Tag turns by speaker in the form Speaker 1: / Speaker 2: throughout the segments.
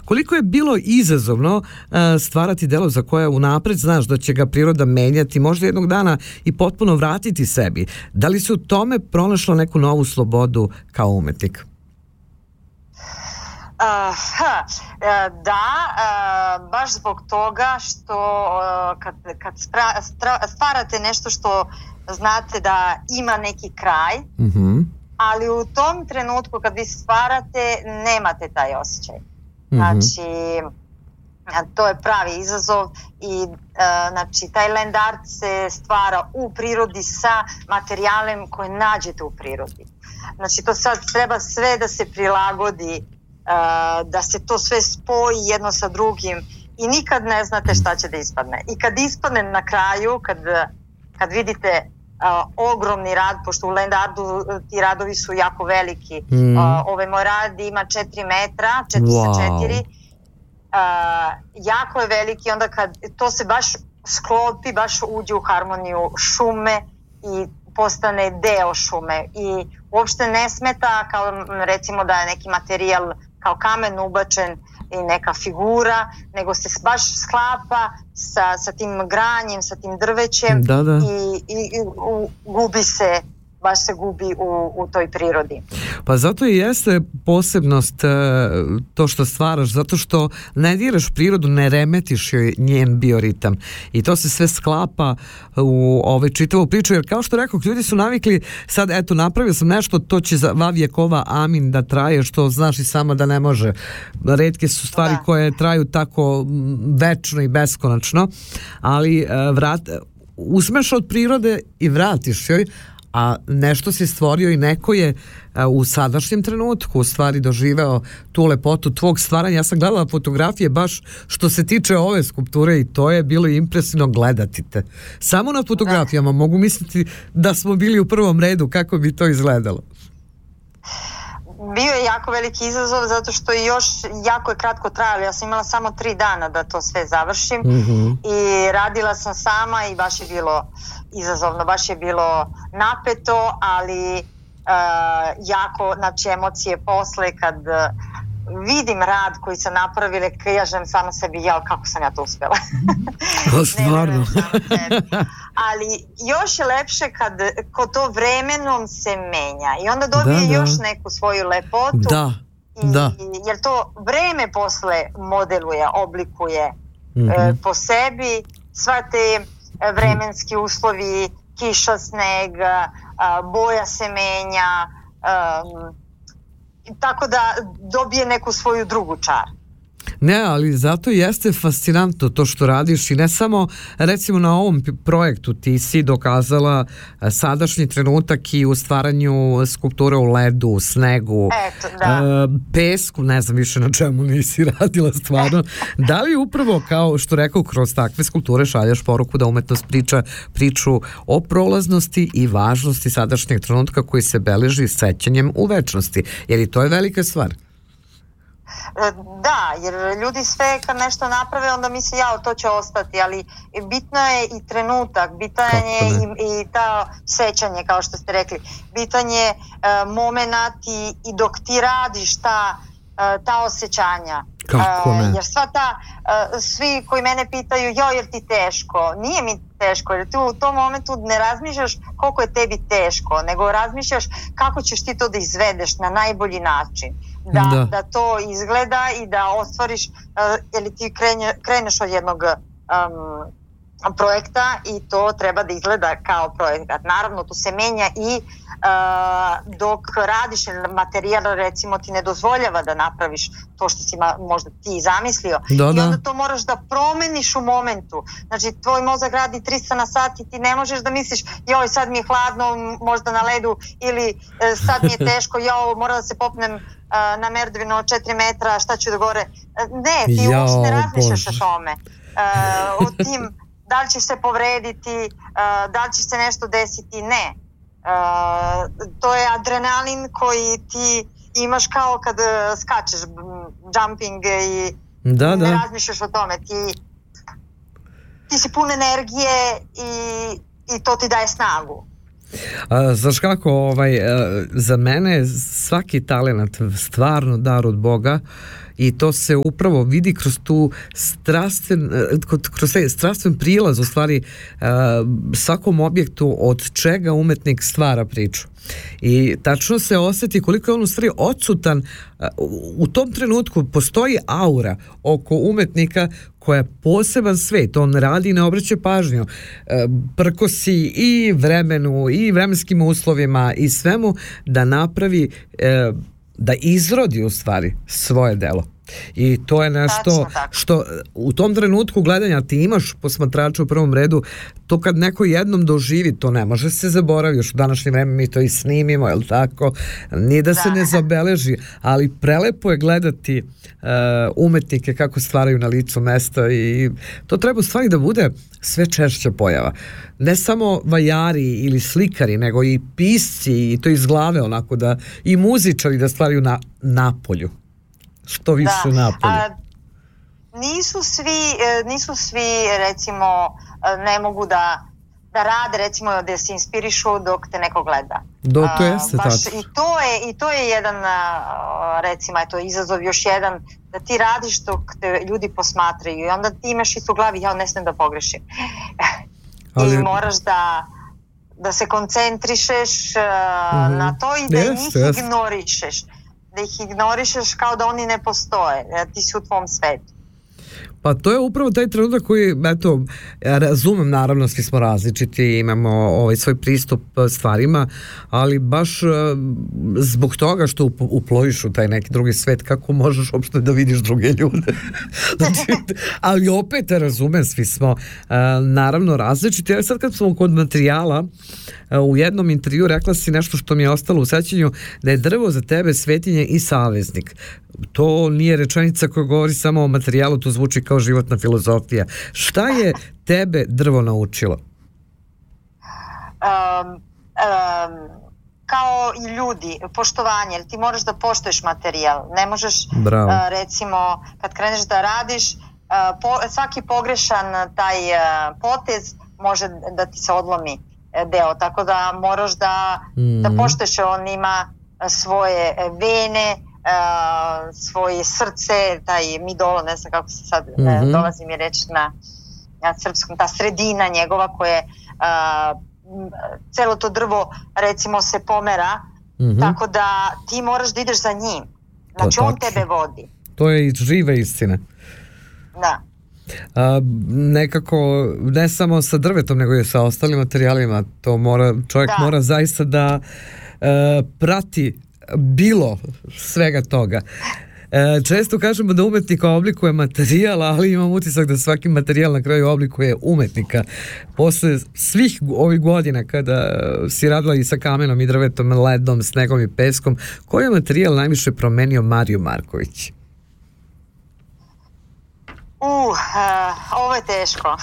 Speaker 1: Koliko je bilo izazovno stvarati delo za koje unapred znaš da će ga priroda menjati, možda jednog dana i potpuno vratiti sebi? Da li si u tome pronašla neku novu slobodu kao umetnik?
Speaker 2: Baš zbog toga što kad stvarate nešto što znate da ima neki kraj, ali u tom trenutku kad vi stvarate nemate taj osjećaj. Znači, to je pravi izazov i znači, taj land art se stvara u prirodi sa materijalem koje nađete u prirodi. Znači, to sad treba sve da se prilagodi, da se to sve spoji jedno sa drugim i nikad ne znate šta će da ispadne. I kad ispadne na kraju, kad vidite ogromni rad, pošto u land artu ti radovi su jako veliki. Ovaj moj rad ima 4 metra, 4x4. Jako je veliki, onda kad to se baš sklopi, baš uđe u harmoniju šume i postane deo šume i uopšte ne smeta kao recimo da je neki materijal kao kamen ubačen i neka figura, nego se baš sklapa sa tim granjem, sa tim drvećem i gubi se, baš se gubi u toj prirodi.
Speaker 1: Pa zato i jeste posebnost to što stvaraš, zato što ne diraš prirodu, ne remetiš joj njen bioritam i to se sve sklapa u čitavu priču, jer kao što rekao, ljudi su navikli sad, eto, napravio sam nešto, to će za vjekova amin da traje, što znaš i sama da ne može. Retke su stvari koje traju tako večno i beskonačno, ali uzmeš od prirode i vratiš joj, a nešto si stvorio i neko je u sadašnjem trenutku u stvari doživeo tu lepotu tvog stvaranja. Ja sam gledala fotografije baš što se tiče ove skulpture i to je bilo impresivno gledati te. Samo na fotografijama mogu misliti da smo bili u prvom redu, kako bi to izgledalo.
Speaker 2: Bio je jako veliki izazov zato što još jako je kratko trajalo. Ja sam imala samo 3 dana da to sve završim i radila sam sama i baš je bilo izazovno, baš je bilo napeto, ali jako, znači emocije posle kad vidim rad koji sam napravila, kažem sama sebi, jao, kako sam ja to uspjela.
Speaker 1: Stvarno.
Speaker 2: Ali još je lepše kad to vremenom se menja i onda dobije još neku svoju lepotu. Jer to vreme posle modeluje, oblikuje po sebi, sva te vremenski uslovi, kiša, sneg, boja se menja, tako da dobije neku svoju drugu čar.
Speaker 1: Ne, ali zato jeste fascinantno to što radiš i ne samo, recimo na ovom projektu ti si dokazala sadašnji trenutak i u stvaranju skulpture u ledu, u snegu, pesku, ne znam više na čemu nisi radila stvarno. Da li upravo, kao što rekao, kroz takve skulpture šaljaš poruku da umetnost priča priču o prolaznosti i važnosti sadašnjeg trenutka koji se beleži sećanjem u večnosti, jer i to je velika stvar.
Speaker 2: Da, jer ljudi sve kad nešto naprave onda misle jao, to će ostati, ali bitno je i trenutak, bitan je i ta sećanje, kao što ste rekli, bitan je momenat i dok ti radiš ta osjećanja. Jer sva svi koji mene pitaju jao, jer ti teško, nije mi teško, jer ti u tom momentu ne razmišljaš koliko je tebi teško, nego razmišljaš kako ćeš ti to da izvedeš na najbolji način. Da to izgleda i da ostvariš, jer ti kreneš od jednog projekta i to treba da izgleda kao projekat. Naravno, to se menja i dok radiš materijal, recimo, ti ne dozvoljava da napraviš to što si možda ti zamislio i onda to moraš da promeniš u momentu. Znači, tvoj mozak radi 300 na sat i ti ne možeš da misliš joj, sad mi je hladno, možda na ledu, ili sad mi je teško, joj, moram da se popnem na merdevinu od 4 metra, šta ću da gore. Ne, ti uopšte ne razmišljaš o tome. O tim, da li ćeš se povrediti, da li će se nešto desiti, ne. To je adrenalin koji ti imaš kao kad skačeš, jumping i ne razmišljaš o tome. Ti si pun energije i to ti daje snagu.
Speaker 1: Znaš kako, za mene svaki talent stvarno dar od Boga i to se upravo vidi kroz tu kroz taj strastven prilaz u stvari svakom objektu od čega umetnik stvara priču. I tačno se osjeti koliko je on u stvari odsutan. U tom trenutku postoji aura oko umetnika koja je poseban svet, on radi i ne obraća pažnju, prkosi i vremenu i vremenskim uslovima i svemu da napravi, da izrodi u stvari svoje delo. I to je nešto što u tom trenutku gledanja ti imaš posmatrača u prvom redu, to kad neko jednom doživi, to ne može se zaboraviti, još u današnje vreme mi to i snimimo, jel tako, ni da se ne zabeleži, ali prelepo je gledati umetnike kako stvaraju na licu mesta i to treba u stvari da bude sve češća pojava. Ne samo vajari ili slikari, nego i pisci i to iz glave onako da i muzičari da stvaraju na napolju. Što više napolje.
Speaker 2: Nisu svi recimo ne mogu da rade recimo da se inspirišu dok te neko gleda.
Speaker 1: To jeste tako.
Speaker 2: I to je jedan recimo eto izazov još jedan da ti radiš dok te ljudi posmatraju i onda ti imaš isto u glavi ja ne smijem da pogrešim. I moraš da se koncentrišeš na to i da njih ignorišeš. Da ih ignorišeš kao da oni ne postoje, ti si u tvom svetu.
Speaker 1: Pa to je upravo taj trenutak koji, eto, ja razumem, naravno, svi smo različiti, imamo svoj pristup stvarima, ali baš zbog toga što uplojiš u taj neki drugi svet, kako možeš uopšte da vidiš druge ljude? Znači, ali opet razumem, svi smo naravno različiti. Ja sad kad smo kod materijala, u jednom intervju rekla si nešto što mi je ostalo u sećanju, da je drvo za tebe svetinje i saveznik. To nije rečenica koja govori samo o materijalu, to zvuči kao životna filozofija. Šta je tebe drvo naučilo?
Speaker 2: Kao i ljudi, poštovanje, jer ti moraš da poštuješ materijal. Ne možeš, recimo, kad kreneš da radiš, svaki pogrešan taj potez može da ti se odlomi deo, tako da moraš da poštuješ, on ima svoje vene, svoje srce, taj midolo, ne znam kako se sad dolazi mi reći na srpskom, ta sredina njegova koja celo to drvo recimo se pomera, tako da ti moraš da ideš za njim, znači on tebe vodi.
Speaker 1: To je živa istina.
Speaker 2: Da.
Speaker 1: Nekako ne samo sa drvetom nego i sa ostalim materijalima, to čovjek mora zaista da prati bilo svega toga. Često kažemo da umetnik oblikuje materijal, ali imam utisak da svaki materijal na kraju oblikuje umetnika. Posle svih ovih godina kada si radila i sa kamenom i drvetom, ledom, snegom i peskom, koji je materijal najviše promenio Mariju Marković?
Speaker 2: Ovo je teško.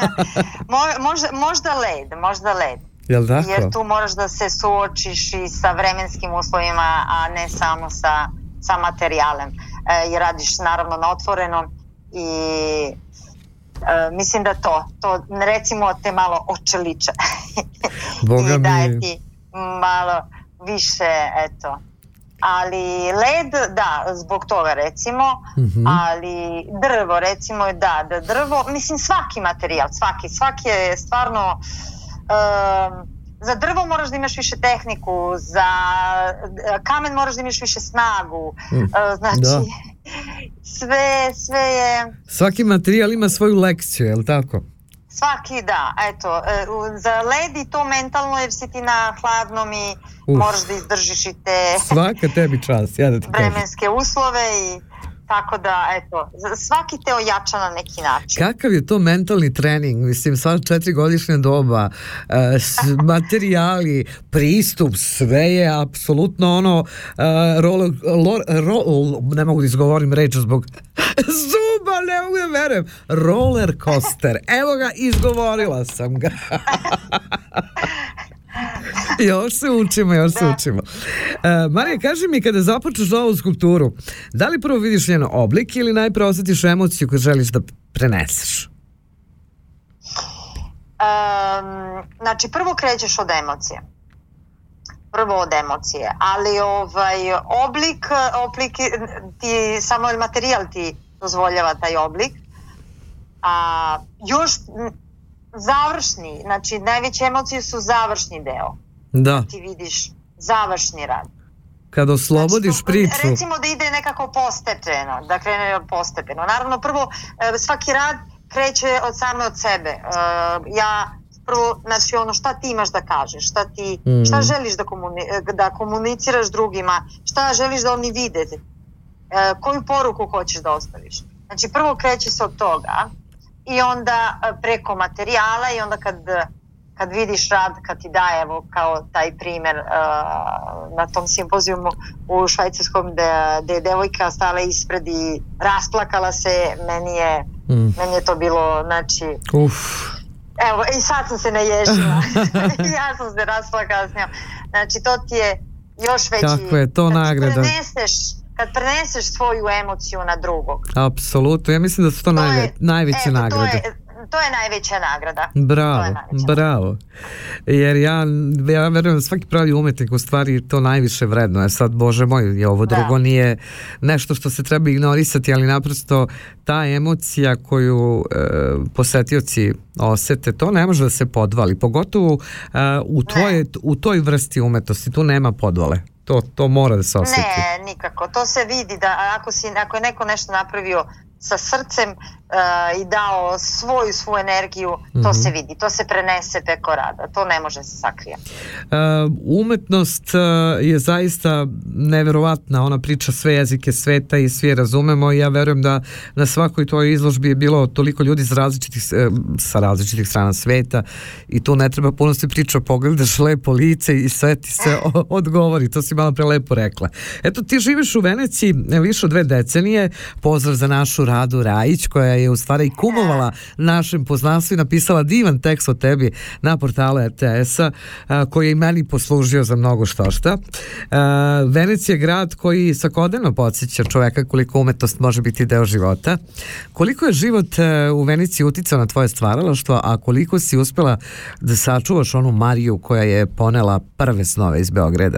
Speaker 2: Možda led. Jer tu moraš da se suočiš i sa vremenskim uslovima, a ne samo sa materijalem. Jer radiš naravno na otvorenom i mislim da to recimo te malo očeliče i daje ti malo više, eto. Ali led, da, zbog toga recimo, ali drvo recimo, da drvo, mislim svaki materijal, svaki je stvarno, za drvo moraš da imaš više tehniku, za kamen moraš da imaš više snagu, znači sve je...
Speaker 1: Svaki materijal ima svoju lekciju, je li tako?
Speaker 2: Svaki, da, eto, za led i to mentalno jer si ti na hladnom i moraš da izdržiš i te
Speaker 1: svaka tebi čast, ja da ti
Speaker 2: vremenske uslove i tako da, eto, svaki te ojača na neki način.
Speaker 1: Kakav je to mentalni trening? Mislim, sva 4-godišnja doba, materijali, pristup, sve je apsolutno ono, ne mogu da izgovorim reč zbog zuba, ne mogu da verujem, roller coaster, evo ga, izgovorila sam ga. Još se učimo. Marija, kaži mi, kada započeš ovu skulpturu, da li prvo vidiš njen oblik ili najprve osjetiš emociju koju želiš da preneseš?
Speaker 2: Znači, prvo krećeš od emocije. prvo od emocije, ali oblik ti, samo materijal ti dozvoljava taj oblik, a još završni, znači najveće emocije su završni deo.
Speaker 1: Da.
Speaker 2: Ti vidiš završni rad.
Speaker 1: Kad oslobodiš
Speaker 2: znači,
Speaker 1: priču.
Speaker 2: Recimo da ide nekako postepeno, da krene postepeno. Naravno, prvo, svaki rad kreće same od sebe. Ja prvo, znači ono šta ti imaš da kažeš, šta želiš da komuniciraš drugima, šta želiš da oni vide, koju poruku hoćeš da ostaviš. Znači prvo kreće se od toga i onda preko materijala i onda kad vidiš rad, kad ti daje, evo kao taj primer na tom simpozijumu u Švajcarskom gde je devojka stala ispred i rasplakala se, meni je to bilo, znači... Evo, i sad sam se naježila. Ja sam se rasplakala s njom. Znači, to ti je još veći...
Speaker 1: Kako je to nagrada?
Speaker 2: Kad preneseš svoju emociju na drugog.
Speaker 1: Apsolutno, ja mislim da su to najveće nagrade.
Speaker 2: To je najveća nagrada.
Speaker 1: Bravo. Jer ja verujem da svaki pravi umetnik u stvari to najviše vredno. Sad, Bože moj, ovo drugo nije nešto što se treba ignorisati, ali naprosto ta emocija koju posetioci osete, to ne može da se podvali. Pogotovo u toj vrsti umetnosti, tu nema podvale. To mora da se osjeti.
Speaker 2: Ne, nikako. To se vidi da ako je neko nešto napravio sa srcem i dao svoju energiju, to se vidi, to se prenese preko rada, to ne može se sakrije.
Speaker 1: Umetnost je zaista neverovatna, ona priča sve jezike sveta i svi razumemo i ja verujem da na svakoj toj izložbi je bilo toliko ljudi sa različitih strana sveta i tu ne treba puno se priča, pogledaš lepo lice i sve ti se odgovori, to si malo pre lepo rekla. Eto, ti živiš u Veneciji više od 2 decenije, pozdrav za našu Radu Rajić koja je u stvari kumovala našem poznanstvu i napisala divan tekst o tebi na portalu RTS-a koji je i meni poslužio za mnogo štošta. Venecija je grad koji svakodnevno podsjeća čoveka koliko umetnost može biti deo života. Koliko je život u Veneciji uticao na tvoje stvaralaštvo, a koliko si uspela da sačuvaš onu Mariju koja je ponela prve snove iz Beograda?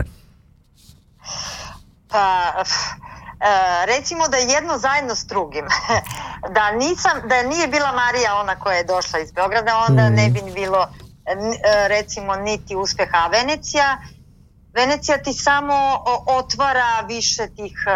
Speaker 2: Recimo da je jedno zajedno s drugim. Da nije bila Marija ona koja je došla iz Beograda, onda ne bi bilo recimo niti uspeha. A Venecija ti samo otvara više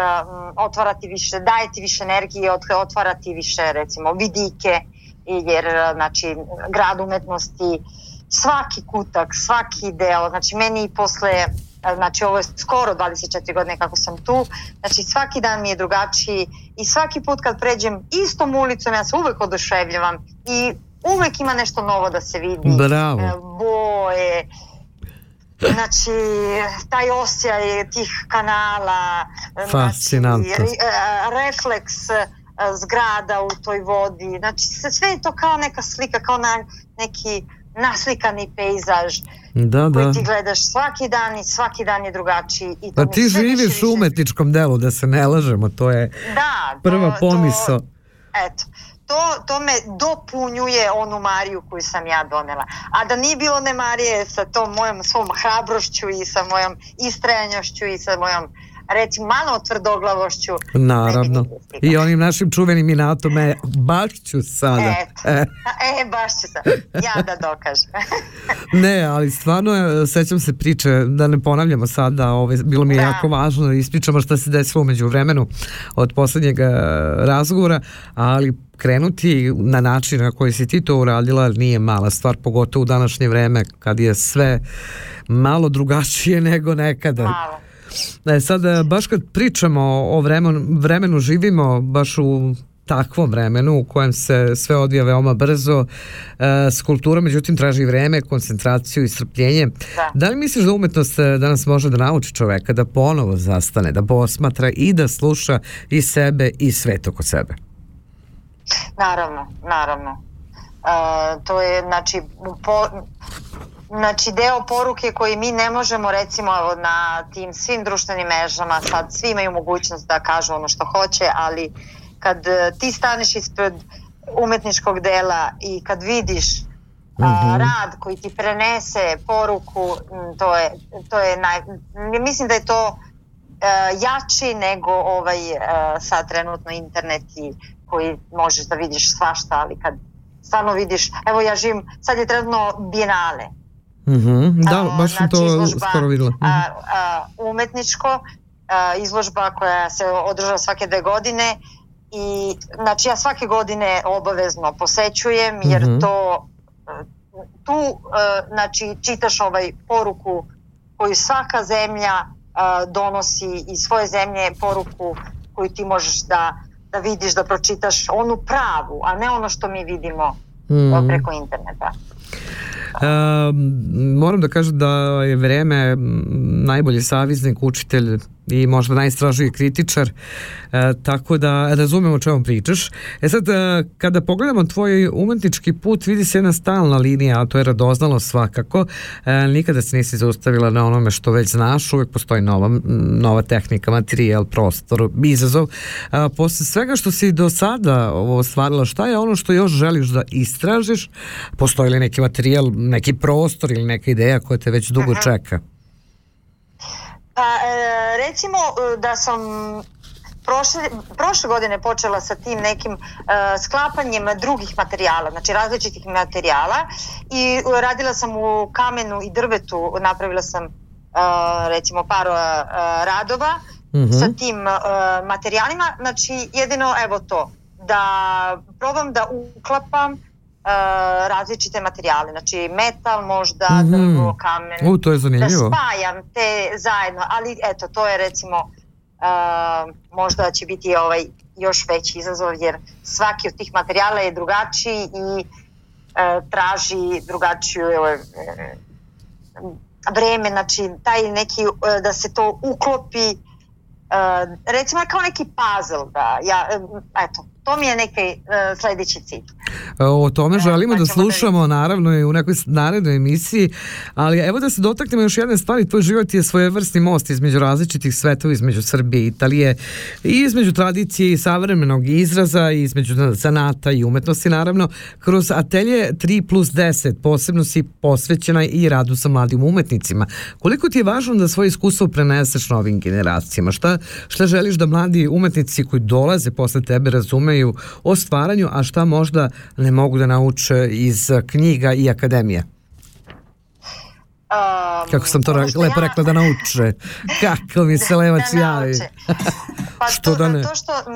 Speaker 2: daje ti više energije, otvara ti više recimo vidike, jer znači grad umetnosti, svaki kutak, svaki deo, znači meni posle, znači ovo je skoro 24 godine kako sam tu, znači svaki dan mi je drugačiji i svaki put kad pređem istom ulicom ja se uvek oduševljavam i uvek ima nešto novo da se vidi.
Speaker 1: Bravo.
Speaker 2: Boje, znači taj osjećaj tih kanala,
Speaker 1: fascinantno.
Speaker 2: Znači, refleks zgrada u toj vodi, znači sve je to kao neka slika, kao neki naslikani pejzaž koji ti gledaš svaki dan i svaki dan je drugačiji. I
Speaker 1: pa ti živiš u umetničkom delu, da se ne lažemo, to je prva pomisao.
Speaker 2: Eto, to me dopunjuje onu Mariju koju sam ja donela. A da nije bilo ne Marije sa tom mojom svom hrabrošću i sa mojom istrajanjošću i sa mojom recimo malo tvrdoglavošću.
Speaker 1: Naravno. I onim našim čuvenim inatom baš ću sada.
Speaker 2: Baš ću sada. Ja da dokažem.
Speaker 1: Ne, ali stvarno sećam se priče, da ne ponavljamo sada, bilo mi je jako važno da ispričamo šta se desilo umeđu vremenu od poslednjeg razgovora, ali krenuti na način na koji si ti to uradila nije mala stvar, pogotovo u današnje vreme kad je sve malo drugačije nego nekada.
Speaker 2: Malo.
Speaker 1: Sad, baš kad pričamo o vremenu, živimo baš u takvom vremenu u kojem se sve odvija veoma brzo. Kultura, međutim, traži vreme, koncentraciju i strpljenje. Da li misliš da umetnost danas može da nauči čoveka da ponovo zastane, da posmatra i da sluša i sebe i svet oko sebe?
Speaker 2: Naravno. To je, znači deo poruke koji mi ne možemo recimo na tim svim društvenim mrežama, sad svi imaju mogućnost da kažu ono što hoće, ali kad ti staneš ispred umetničkog dela i kad vidiš rad koji ti prenese poruku, mislim da je to jači nego sad trenutno internet koji možeš da vidiš svašta, ali kad stvarno vidiš, evo ja živim, sad je trenutno Bienale.
Speaker 1: Da, baš sam to
Speaker 2: izložba,
Speaker 1: skoro videla.
Speaker 2: Umetničko, izložba koja se održava svake 2 godine i znači ja svake godine obavezno posećujem jer tu znači čitaš poruku koju svaka zemlja donosi iz svoje zemlje, poruku koju ti možeš da vidiš, da pročitaš onu pravu, a ne ono što mi vidimo preko interneta.
Speaker 1: Moram da kažem da je vreme najbolji saveznik, učitelj i možda najstražiji kritičar, tako da razumemo o čemu pričaš. Sad, kada pogledamo tvoj umetnički put, vidi se jedna stalna linija, a to je radoznalost svakako. Nikada se nisi zaustavila na onome što već znaš, uvek postoji nova tehnika, materijal, prostor, izazov. Posle svega što si do sada ostvarila, šta je ono što još želiš da istražiš? Postoji li neki materijal, neki prostor ili neka ideja koja te već dugo čeka?
Speaker 2: Pa recimo da sam prošle godine počela sa tim nekim sklapanjem drugih materijala, znači različitih materijala i radila sam u kamenu i drvetu, napravila sam recimo par radova sa tim materijalima, znači jedino evo to, da probam da uklapam različite materijale, znači metal, možda drvo, kamen,
Speaker 1: to je zanimljivo.
Speaker 2: Da spajam te zajedno, ali eto, to je recimo možda će biti još veći izazov, jer svaki od tih materijala je drugačiji i traži drugačiju vreme, znači taj neki, da se to uklopi, recimo kao neki puzzle, eto, to mi je neki sledeći cilj.
Speaker 1: O tome želimo da slušamo naravno i u nekoj narednoj emisiji, ali evo da se dotaknemo još jedne stvari. Tvoj život je svojevrsni most između različitih svetova, između Srbije i Italije i između tradicije i savremenog izraza, između zanata i umetnosti naravno. Kroz atelje 3+10 posebno si posvećena i radu sa mladim umetnicima. Koliko ti je važno da svoje iskustvo preneseš novim generacijama? Šta želiš da mladi umetnici koji dolaze posle tebe razumeju o stvaranju, a šta možda ne mogu da nauče iz knjiga i akademije? Kako sam to lepo rekla, da nauče. Kako mi se levac javi.
Speaker 2: Pa što da ne?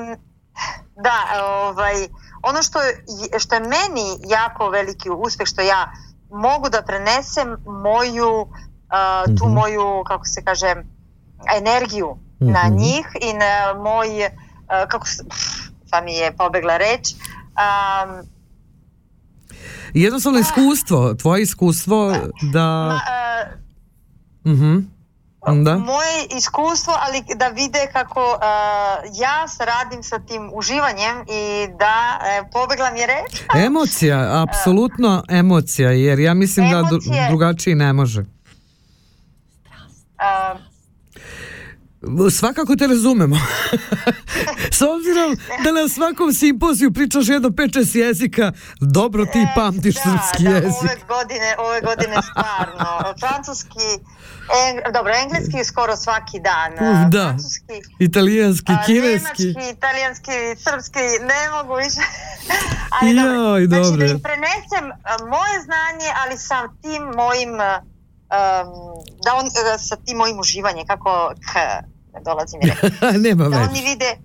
Speaker 2: Ono što je meni jako veliki uspeh, što ja mogu da prenesem tu moju, kako se kaže, energiju na njih i na moj, sad mi je pobegla reč,
Speaker 1: jednostavno iskustvo, tvoje iskustvo da...
Speaker 2: Moje iskustvo, ali da vide kako ja radim sa tim uživanjem i da pobegla mi je reč.
Speaker 1: Emocija, apsolutno emocija, jer ja mislim da drugačije ne može. Svakako te razumemo. S obzirom da na svakom simpoziju pričaš jedno 5-6 jezika, dobro ti pamtiš srpski jezik.
Speaker 2: Ove godine stvarno. Francuski, engleski skoro svaki dan.
Speaker 1: Francuski, italijanski, kineski.
Speaker 2: Nemački, italijanski, srpski, ne mogu više. Ali znači da im prenesem moje znanje, ali sa tim mojim sa tim mojim uživanjem, kako dolazi mi reći.
Speaker 1: Nema već.
Speaker 2: Da oni vide...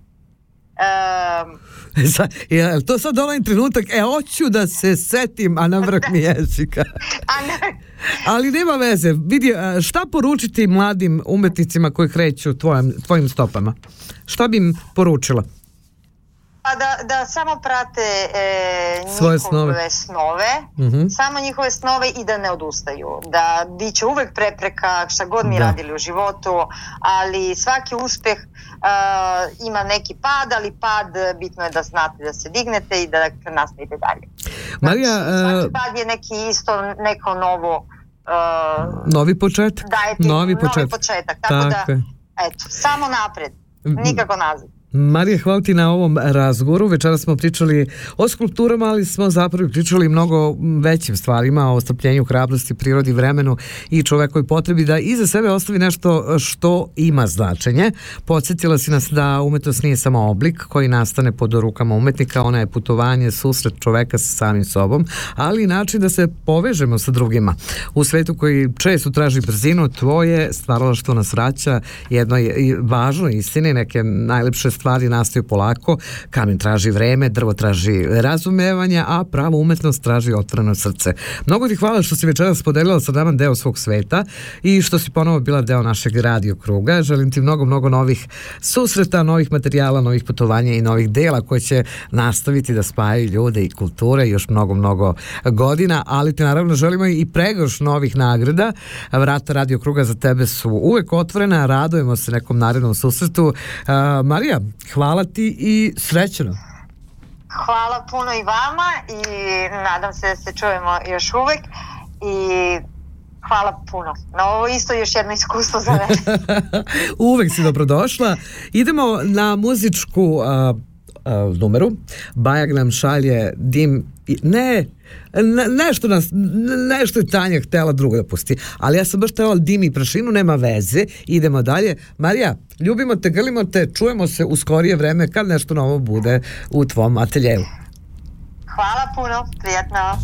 Speaker 1: Je to sad onaj trenutak, hoću da se setim, a na vrh mi jezika. Ali nema veze. Vidi, šta poručiti mladim umetnicima koji kreću tvojim stopama? Šta bi im poručila?
Speaker 2: Pa da samo prate
Speaker 1: svoje
Speaker 2: snove, samo njihove snove i da ne odustaju. Da bit će uvek prepreka šta god mi radili u životu, ali svaki uspeh ima neki pad, ali pad bitno je da znate da se dignete i da nastavite dalje.
Speaker 1: Marija,
Speaker 2: svaki pad je neko novo...
Speaker 1: novi početak.
Speaker 2: Novi početak. Tako da, eto, samo napred, nikako nazad.
Speaker 1: Marija, hvala ti na ovom razgovoru. Večeras smo pričali o skulpturama, ali smo zapravo pričali mnogo većim stvarima, o strpljenju, hrabrosti, prirodi, vremenu i čovekovoj potrebi da iza sebe ostavi nešto što ima značenje. Podsjetila si nas da umetnost nije samo oblik koji nastane pod rukama umetnika, ona je putovanje, susret čoveka sa samim sobom, ali i način da se povežemo sa drugima. U svetu koji često traži brzinu, tvoje stvaralaštvo nas vraća jednoj važnoj istini, neke najlepše stvari nastaju polako, kamen traži vreme, drvo traži razumevanja, a prava umetnost traži otvoreno srce. Mnogo ti hvala što si večeras podelila sa nama deo svog sveta i što si ponovo bila deo našeg radio kruga. Želim ti mnogo novih susreta, novih materijala, novih putovanja i novih dela koje će nastaviti da spajaju ljude i kulture još mnogo godina, ali ti naravno želimo i pregrš novih nagrada. Vrata radio kruga za tebe su uvek otvorena, radujemo se nekom narednom susretu. Marija, hvala ti i srećno.
Speaker 2: Hvala puno i vama i nadam se da se čujemo još uvek i hvala puno. Na ovo isto još jedno iskustvo za mene.
Speaker 1: Uvek si dobrodošla. Idemo na muzičku numeru. Bajag nam šalje dim... nešto je Tanja htjela drugo da pusti, ali ja sam baš htjela dim i prašinu, nema veze, idemo dalje. Marija, ljubimo te, grlimo te, čujemo se u skorije vreme kad nešto novo bude u tvom ateljevu.
Speaker 2: Hvala puno, prijatno.